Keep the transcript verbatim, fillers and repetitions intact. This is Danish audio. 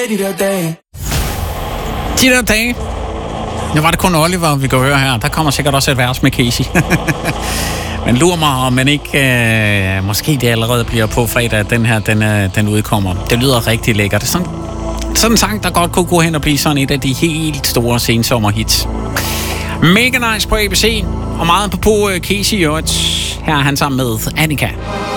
De der dage. De der dage. Nu var det kun Oliver, vi kan høre her. Der kommer sikkert også et vers med Casey. Men lurer mig, om man ikke... Øh, måske det allerede bliver på fredag, at den her den, øh, den udkommer. Det lyder rigtig lækkert. Sådan, sådan en sang, der godt kunne gå hen og blive sådan et af de helt store sensommerhits. Mega nice på A B C. Og meget på, på uh, Casey og her er han sammen med Annika.